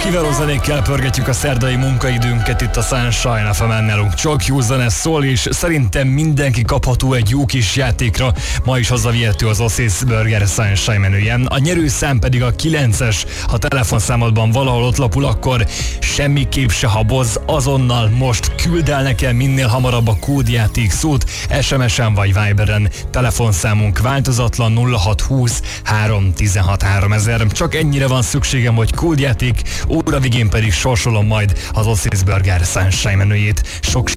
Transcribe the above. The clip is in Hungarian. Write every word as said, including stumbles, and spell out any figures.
Kiváló zenékkel pörgetjük a szerdai munkaidőnket itt a Sunshine ef emen, nálunk csak jó zene szól, és szerintem mindenki kapható egy jó kis játékra. Ma is hazavihető az Ossis Burger Sunshine menüje. A nyerőszám pedig a kilences. Ha telefonszámodban valahol ott lapul, akkor semmiképp se haboz, azonnal most küld el nekem minél hamarabb a kódjáték szót, es em es-en vagy Viberen. Telefonszámunk változatlan nulla hat húsz három tizenhat háromezer. Csak ennyire van szükségem, hogy kódjáték, óra végén pedig sorsolom majd az Ossis Burger Sunshine menüjét. Sok